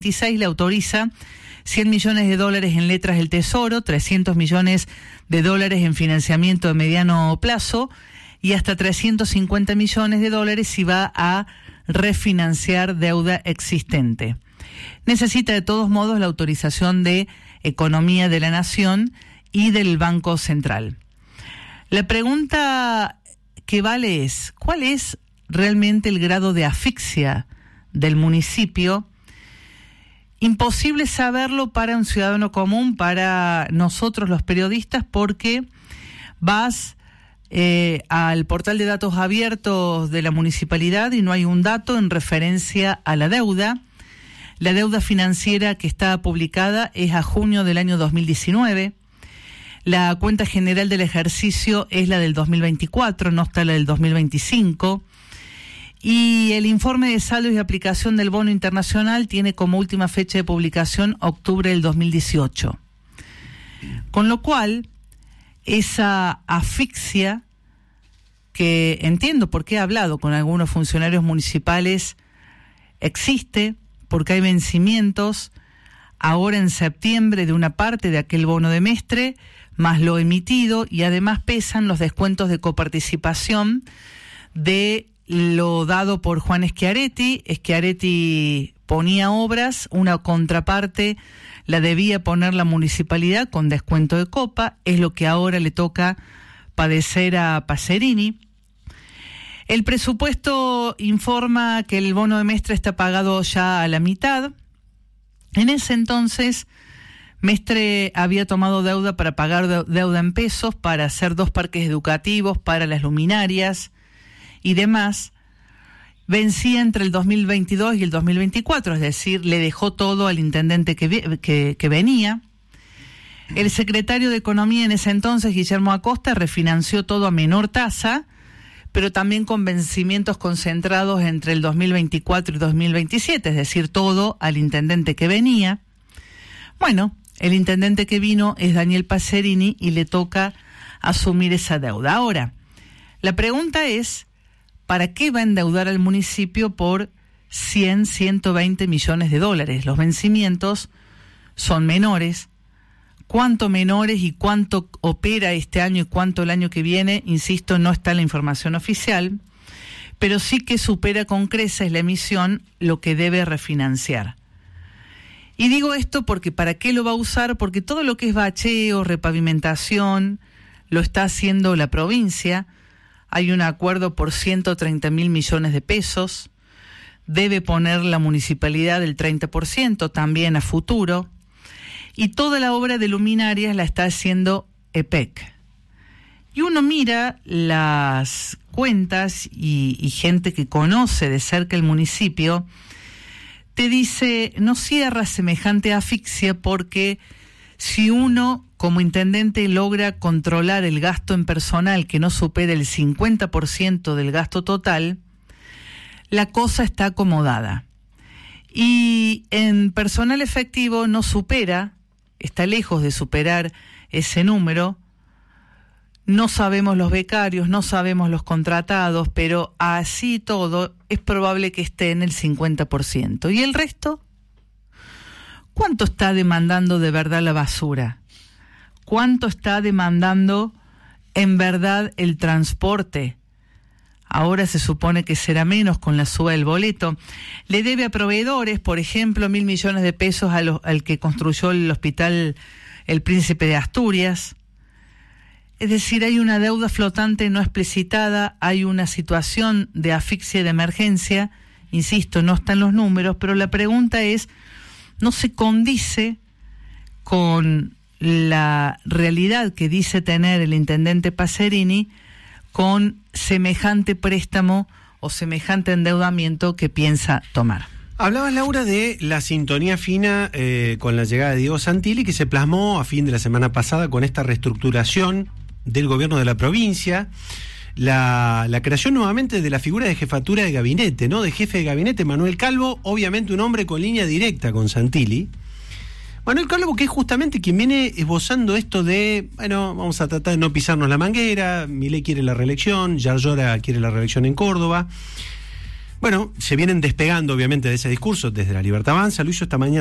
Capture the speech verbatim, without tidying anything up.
veintiséis le autoriza cien millones de dólares en letras del Tesoro, trescientos millones de dólares en financiamiento de mediano plazo y hasta trescientos cincuenta millones de dólares si va a refinanciar deuda existente. Necesita de todos modos la autorización de Economía de la Nación y del Banco Central. La pregunta que vale es, ¿cuál es realmente el grado de asfixia del municipio? Imposible saberlo para un ciudadano común, para nosotros los periodistas, porque vas eh, al portal de datos abiertos de la municipalidad y no hay un dato en referencia a la deuda. La deuda financiera que está publicada es a junio del año dos mil diecinueve. La cuenta general del ejercicio es la del dos mil veinticuatro, no está la del dos mil veinticinco. Y el informe de saldos y aplicación del bono internacional tiene como última fecha de publicación octubre del dos mil dieciocho. Con lo cual, esa asfixia, que entiendo porque he hablado con algunos funcionarios municipales, existe porque hay vencimientos ahora en septiembre de una parte de aquel bono de Mestre, más lo emitido, y además pesan los descuentos de coparticipación de lo dado por Juan Schiaretti. Schiaretti ponía obras, una contraparte la debía poner la municipalidad con descuento de copa, es lo que ahora le toca padecer a Pacerini. El presupuesto informa que el bono de Mestre está pagado ya a la mitad. En ese entonces, Mestre había tomado deuda para pagar deuda en pesos, para hacer dos parques educativos, para las luminarias y demás. Vencía entre el dos mil veintidós y el dos mil veinticuatro, es decir, le dejó todo al intendente que, que, que venía. El secretario de Economía en ese entonces, Guillermo Acosta, refinanció todo a menor tasa, pero también con vencimientos concentrados entre el dos mil veinticuatro y dos mil veintisiete, es decir, todo al intendente que venía. Bueno, el intendente que vino es Daniel Pacerini y le toca asumir esa deuda. Ahora, la pregunta es, ¿para qué va a endeudar al municipio por cien, ciento veinte millones de dólares? Los vencimientos son menores. ¿Cuánto menores y cuánto opera este año y cuánto el año que viene? Insisto, no está en la información oficial, pero sí que supera con creces la emisión lo que debe refinanciar. Y digo esto porque ¿para qué lo va a usar? Porque todo lo que es bacheo, repavimentación, lo está haciendo la provincia. Hay un acuerdo por ciento treinta mil millones de pesos. Debe poner la municipalidad el treinta por ciento también a futuro. Y toda la obra de luminarias la está haciendo E P E C. Y uno mira las cuentas y, y gente que conoce de cerca el municipio, te dice, no cierra semejante asfixia porque si uno como intendente logra controlar el gasto en personal que no supere el cincuenta por ciento del gasto total, la cosa está acomodada. Y en personal efectivo no supera, está lejos de superar ese número. No sabemos los becarios, no sabemos los contratados, pero así todo es probable que esté en el cincuenta por ciento. ¿Y el resto? ¿Cuánto está demandando de verdad la basura? ¿Cuánto está demandando en verdad el transporte? Ahora se supone que será menos con la suba del boleto. Le debe a proveedores, por ejemplo, mil millones de pesos a los, al que construyó el hospital El Príncipe de Asturias. Es decir, hay una deuda flotante no explicitada, hay una situación de asfixia y de emergencia. Insisto, no están los números, pero la pregunta es, ¿no se condice con la realidad que dice tener el intendente Pacerini con semejante préstamo o semejante endeudamiento que piensa tomar? Hablaba Laura de la sintonía fina eh, con la llegada de Diego Santilli, que se plasmó a fin de la semana pasada con esta reestructuración del gobierno de la provincia, la, la creación nuevamente de la figura de jefatura de gabinete, ¿no? De jefe de gabinete, Manuel Calvo, obviamente un hombre con línea directa con Santilli. Manuel Calvo, que es justamente quien viene esbozando esto de, bueno, vamos a tratar de no pisarnos la manguera, Milei quiere la reelección, Yarlora quiere la reelección en Córdoba. Bueno, se vienen despegando obviamente de ese discurso desde La Libertad Avanza. Luis, yo esta mañana